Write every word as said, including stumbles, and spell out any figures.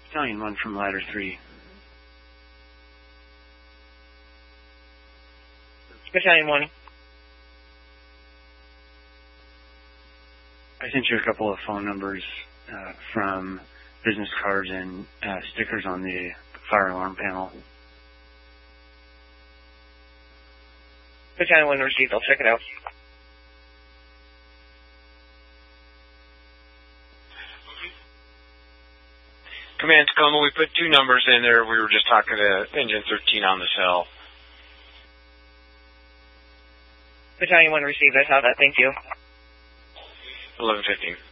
Battalion one from ladder three. Battalion one. I sent you a couple of phone numbers uh, from business cards and uh, stickers on the fire alarm panel. Battalion one received. I'll check it out. Command Tacoma, we put two numbers in there. We were just talking to Engine thirteen on the cell. Battalion one received. I saw that. Thank you. eleven fifteen.